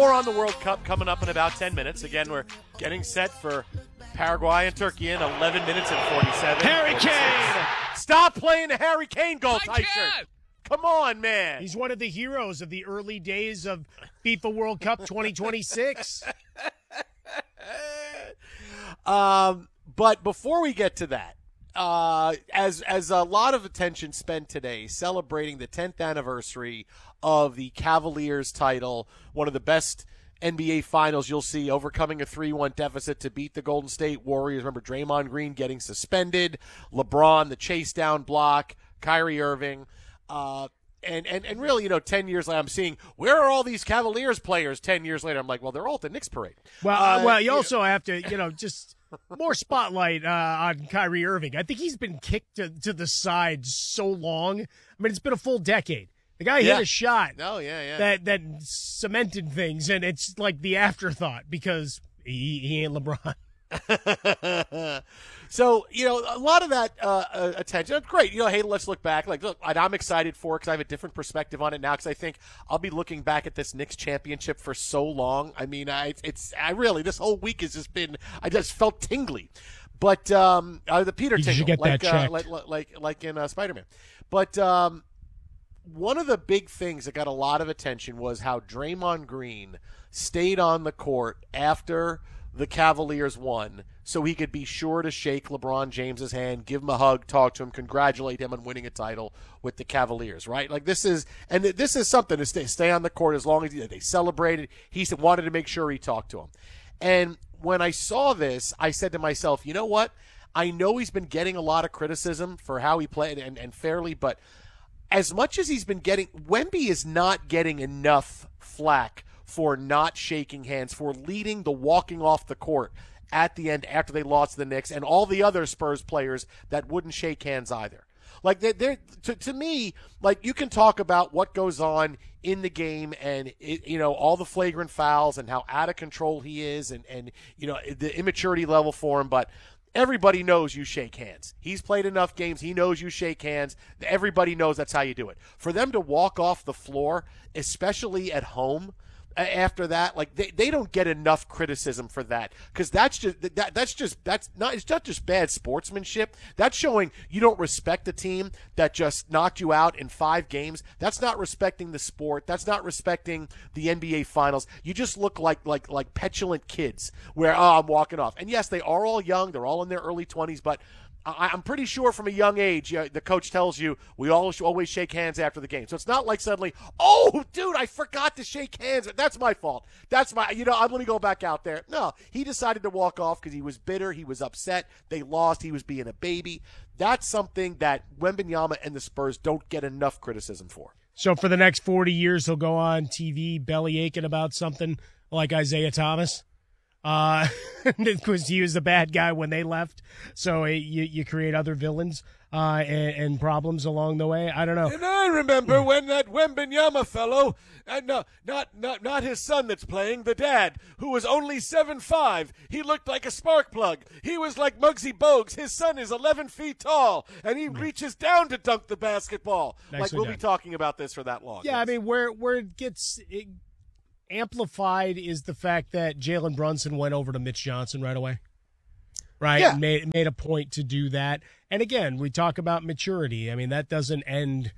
more on the World Cup coming up in about 10 minutes. Again, we're getting set for Paraguay and Turkey in 11 minutes and 47. Harry Kane! Stop playing the Harry Kane goal, Teicher. Come on, man. He's one of the heroes of the early days of FIFA World Cup 2026. But before we get to that, as a lot of attention spent today celebrating the 10th anniversary of the Cavaliers title, one of the best NBA finals you'll see, overcoming a 3-1 deficit to beat the Golden State Warriors. Remember Draymond Green getting suspended, LeBron, the chase down block, Kyrie Irving. And really, 10 years later, I'm seeing, where are all these Cavaliers players 10 years later? I'm like, well, they're all at the Knicks parade. Well, you also have to, just more spotlight on Kyrie Irving. I think he's been kicked to the side so long. I mean, it's been a full decade. The guy hit a shot that cemented things, and it's like the afterthought because he ain't LeBron. So, a lot of that attention. Great. Hey, let's look back. Look, I'm excited for it because I have a different perspective on it now because I think I'll be looking back at this Knicks championship for so long. I mean, this whole week has just been, I just felt tingly. But the Peter tingle. You should get that checked. Like in Spider-Man. But one of the big things that got a lot of attention was how Draymond Green stayed on the court after the Cavaliers won so he could be sure to shake LeBron James's hand, give him a hug, talk to him, congratulate him on winning a title with the Cavaliers, right? Like this is something to stay on the court as long as they celebrated. He wanted to make sure he talked to him. And when I saw this, I said to myself, you know what? I know he's been getting a lot of criticism for how he played and fairly, but as much as he's been getting, Wemby is not getting enough flack for not shaking hands, for leading the walking off the court at the end after they lost to the Knicks, and all the other Spurs players that wouldn't shake hands either. Like to me, like you can talk about what goes on in the game and all the flagrant fouls and how out of control he is and the immaturity level for him, but everybody knows you shake hands. He's played enough games. He knows you shake hands. Everybody knows that's how you do it. For them to walk off the floor, especially at home, after that, like they don't get enough criticism for that because it's not just bad sportsmanship. That's showing you don't respect a team that just knocked you out in 5 games. That's not respecting the sport. That's not respecting the NBA Finals. You just look like petulant kids where I'm walking off. And yes, they are all young. They're all in their early 20s, but I'm pretty sure from a young age, the coach tells you we always shake hands after the game. So it's not like suddenly, oh, dude, I forgot to shake hands. That's my fault. That's my, let me go back out there. No, he decided to walk off because he was bitter. He was upset. They lost. He was being a baby. That's something that Wembanyama and the Spurs don't get enough criticism for. So for the next 40 years, he'll go on TV belly aching about something like Isaiah Thomas. Because he was the bad guy when they left. So you create other villains and problems along the way. I don't know. And I remember when that Wembanyama fellow, not his son that's playing, the dad, who was only 7'5", he looked like a spark plug. He was like Muggsy Bogues. His son is 11 feet tall, and he reaches down to dunk the basketball. We'll be talking about this for that long. Yeah, yes. I mean, where it gets amplified is the fact that Jalen Brunson went over to Mitch Johnson right away, right? Yeah. Made a point to do that. And again, we talk about maturity. I mean, that doesn't end.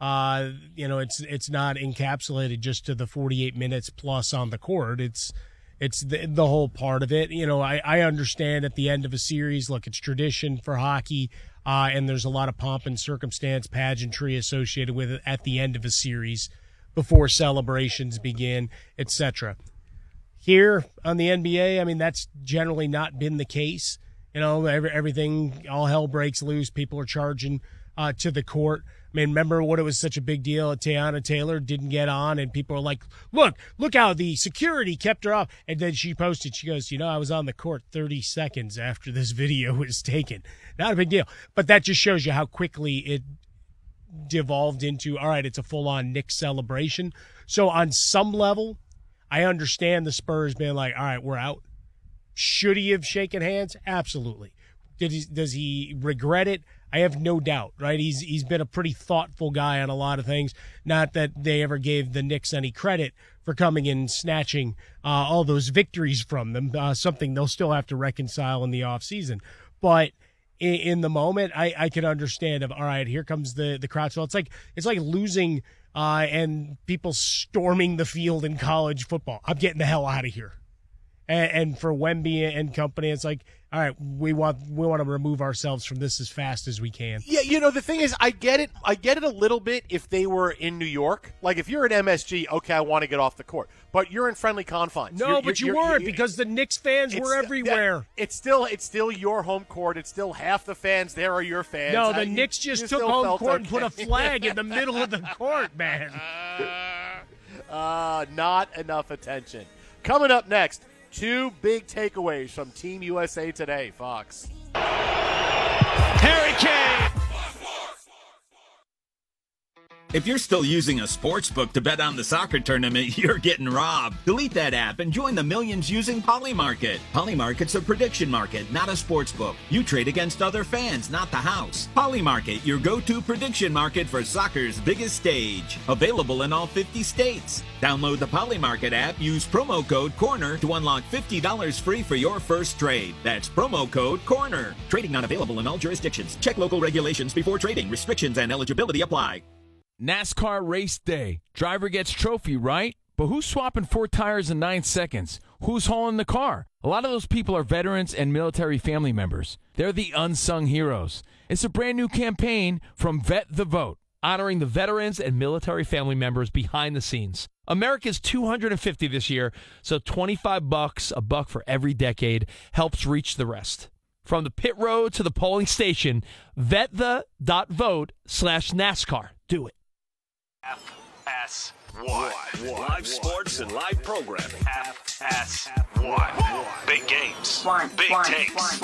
It's not encapsulated just to the 48 minutes plus on the court. It's the whole part of it. I understand at the end of a series. Look, it's tradition for hockey, and there's a lot of pomp and circumstance, pageantry associated with it at the end of a series, before celebrations begin, etc. Here on the NBA, I mean, that's generally not been the case. Everything, all hell breaks loose. People are charging to the court. I mean, remember what it was such a big deal? Teyana Taylor didn't get on, and people are like, look how the security kept her off. And then she posted, she goes, I was on the court 30 seconds after this video was taken. Not a big deal. But that just shows you how quickly it devolved into, all right, it's a full-on Knicks celebration. So on some level, I understand the Spurs being like, all right, we're out. Should he have shaken hands? Absolutely. Does he regret it? I have no doubt, right? He's been a pretty thoughtful guy on a lot of things. Not that they ever gave the Knicks any credit for coming in and snatching all those victories from them, something they'll still have to reconcile in the offseason. But in the moment, I can understand all right, here comes the crowd. So it's like losing and people storming the field in college football. I'm getting the hell out of here. And for Wemby and company, it's like, all right, we want to remove ourselves from this as fast as we can. Yeah, the thing is, I get it a little bit if they were in New York. Like, if you're at MSG, okay, I want to get off the court. But you're in friendly confines. No, but you weren't, because the Knicks fans were everywhere. It's still your home court. It's still half the fans there are your fans. No, the Knicks just took home court and put a flag in the middle of the court, man. Not enough attention. Coming up next, 2 big takeaways from Team USA Today, Fox. Harry Kane! If you're still using a sports book to bet on the soccer tournament, you're getting robbed. Delete that app and join the millions using Polymarket. Polymarket's a prediction market, not a sports book. You trade against other fans, not the house. Polymarket, your go-to prediction market for soccer's biggest stage. Available in all 50 states. Download the Polymarket app, use promo code CORNER to unlock $50 free for your first trade. That's promo code CORNER. Trading not available in all jurisdictions. Check local regulations before trading. Restrictions and eligibility apply. NASCAR race day. Driver gets trophy, right? But who's swapping 4 tires in 9 seconds? Who's hauling the car? A lot of those people are veterans and military family members. They're the unsung heroes. It's a brand new campaign from Vet the Vote, honoring the veterans and military family members behind the scenes. America's 250 this year, so $25, $1 for every decade, helps reach the rest. From the pit road to the polling station, vetthe.vote/NASCAR. Do it. FS1. Live sports and live programming. FS1. Big games. Big takes.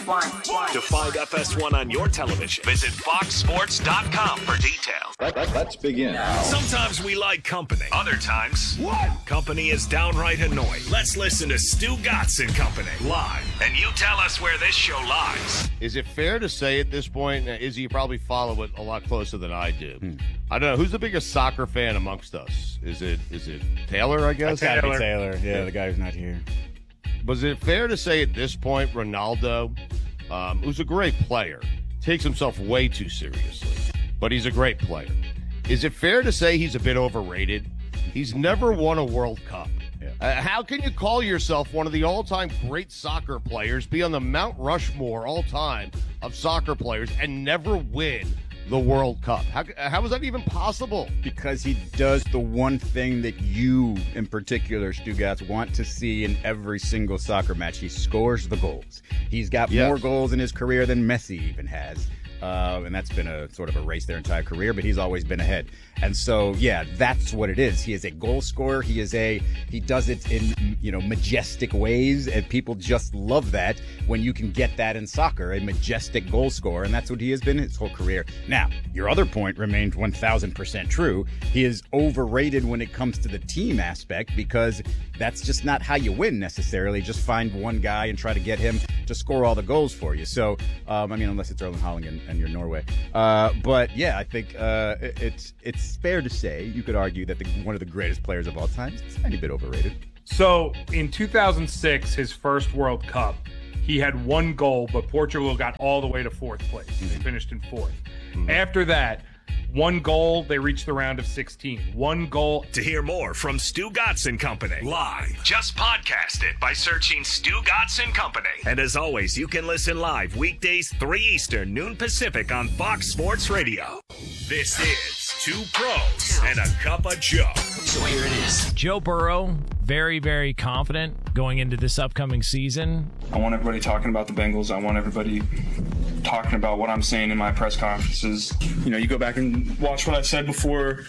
To find FS1 on your television, visit foxsports.com for details. Let's begin. Sometimes we like company. Other times, company is downright annoying. Let's listen to Stu Gatz and Company live. And you tell us where this show lies. Is it fair to say at this point, Izzy, you probably follow it a lot closer than I do. I don't know. Who's the biggest soccer fan amongst us? Is it Taylor, I guess? It's gotta be Taylor. Yeah, the guy who's not here. Was it fair to say at this point, Ronaldo, who's a great player, takes himself way too seriously, but he's a great player. Is it fair to say he's a bit overrated? He's never won a World Cup. Yeah. How can you call yourself one of the all-time great soccer players, be on the Mount Rushmore all-time of soccer players, and never win the World Cup? How is that even possible? Because he does the one thing that you, in particular, Stu Gatz, want to see in every single soccer match. He scores the goals. He's got more goals in his career than Messi even has. And that's been a sort of a race their entire career, but he's always been ahead. And so, yeah, that's what it is. He is a goal scorer. He does it in, majestic ways, and people just love that when you can get that in soccer, a majestic goal scorer, and that's what he has been his whole career. Now, your other point remained 1,000% true. He is overrated when it comes to the team aspect, because that's just not how you win necessarily. Just find one guy and try to get him to score all the goals for you. So, unless it's Erling Haaland and you're Norway. But yeah, I think it's fair to say, you could argue that one of the greatest players of all time is a tiny bit overrated. So in 2006, his first World Cup, he had 1 goal, but Portugal got all the way to 4th place. They finished in 4th. After that, 1 goal, they reached the round of 16. 1 goal. To hear more from Stu Gatz and Company live, just podcast it by searching Stu Gatz and Company. And as always, you can listen live weekdays 3 Eastern, noon Pacific on Fox Sports Radio. This is 2 Pros and a Cup of Joe. So here it is. Joe Burrow, very, very confident going into this upcoming season. I want everybody talking about the Bengals. I want everybody talking about what I'm saying in my press conferences. You go back and watch what I said before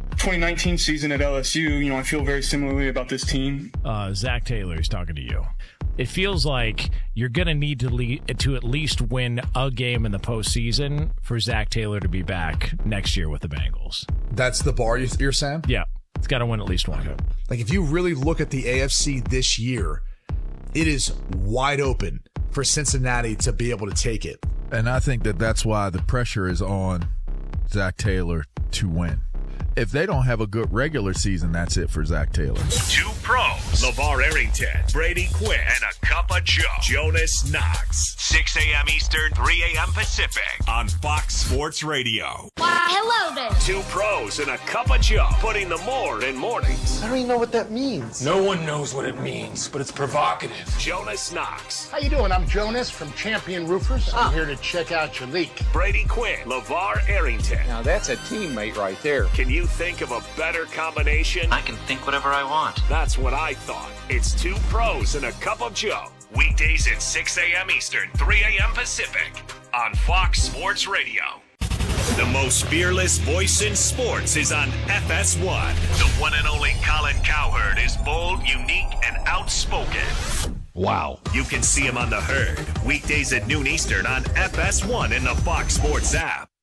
2019 season at LSU. I feel very similarly about this team. Zach Taylor is talking to you. It feels like you're going to need to at least win a game in the postseason for Zach Taylor to be back next year with the Bengals. That's the bar you're saying? Yeah. It's got to win at least one. Like, if you really look at the AFC this year, it is wide open for Cincinnati to be able to take it. And I think that's why the pressure is on Zach Taylor to win. if they don't have a good regular season, that's it for Zach Taylor. Two pros, LeVar Arrington, Brady Quinn, and a cup of Joe, Jonas Knox. 6 a.m. Eastern, 3 a.m. Pacific on Fox Sports Radio. Hello there. Two pros and a cup of Joe, putting the more in mornings. I don't even know what that means. No one knows what it means, but it's provocative. Jonas Knox. How you doing? I'm Jonas from Champion Roofers. I'm here to check out your leak. Brady Quinn, LeVar Arrington. Now that's a teammate right there. Can you think of a better combination? I can think whatever I want. That's what I thought. It's two pros and a cup of Joe. Weekdays at 6 a.m. Eastern, 3 a.m. Pacific on Fox Sports Radio. The most fearless voice in sports is on FS1. The one and only Colin Cowherd is bold, unique, and outspoken. Wow. You can see him on The Herd, weekdays at noon Eastern on FS1 in the Fox Sports app.